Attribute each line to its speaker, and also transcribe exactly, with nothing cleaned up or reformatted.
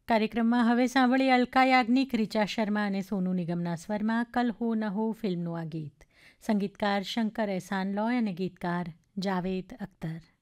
Speaker 1: કાર્યક્રમમાં હવે સાંભળી અલકા યાજ્ઞિક, રિચા શર્મા અને સોનુ નિગમના સ્વરમાં કલ હો ન હો ફિલ્મનું આ ગીત. સંગીતકાર શંકર એહસાન લોય અને ગીતકાર જાવેદ અખ્તર.